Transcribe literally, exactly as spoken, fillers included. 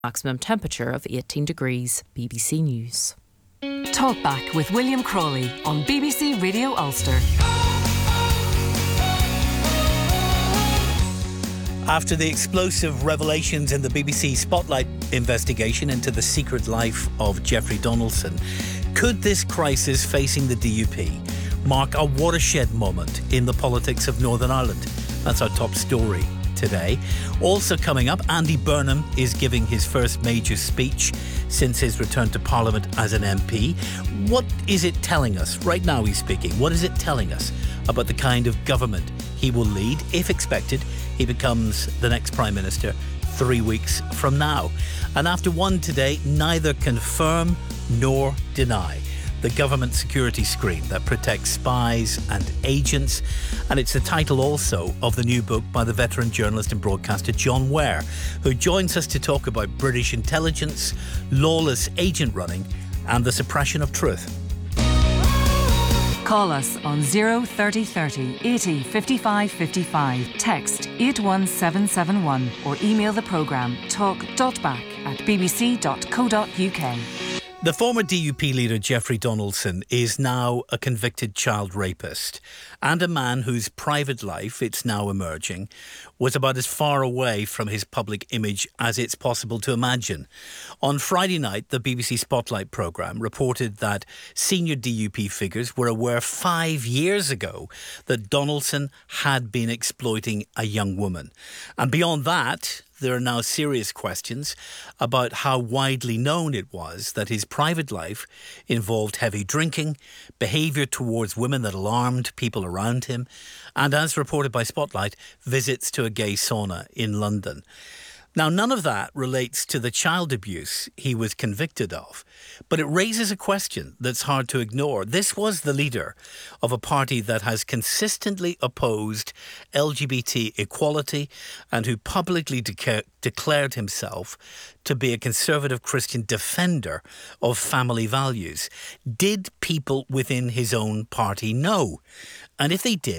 Maximum temperature of eighteen degrees. B B C News. Talkback with William Crawley on B B C Radio Ulster. After the explosive revelations in the B B C Spotlight investigation into the secret life of Jeffrey Donaldson, could this crisis facing the D U P mark a watershed moment in the politics of Northern Ireland? That's our top story today. Also coming up, Andy Burnham is giving his first major speech since his return to Parliament as an M P. What is it telling us? Right now he's speaking. What is it telling us about the kind of government he will lead? If expected, he becomes the next Prime Minister three weeks from now. And after one today, neither confirm nor deny the government security screen that protects spies and agents. And it's the title also of the new book by the veteran journalist and broadcaster John Ware, who joins us to talk about British intelligence, lawless agent running and the suppression of truth. Call us on zero thirty thirty eighty fifty-five fifty-five, text eight one seven seven one or email the programme talk dot back at bbc dot co dot uk. The former D U P leader Jeffrey Donaldson is now a convicted child rapist and a man whose private life, it's now emerging, was about as far away from his public image as it's possible to imagine. On Friday night, the B B C Spotlight programme reported that senior D U P figures were aware five years ago that Donaldson had been exploiting a young woman. And beyond that, there are now serious questions about how widely known it was that his private life involved heavy drinking, behaviour towards women that alarmed people around him, and, as reported by Spotlight, visits to a gay sauna in London. Now, none of that relates to the child abuse he was convicted of, but it raises a question that's hard to ignore. This was the leader of a party that has consistently opposed L G B T equality and who publicly deca- declared himself to be a conservative Christian defender of family values. Did people within his own party know? And if they did,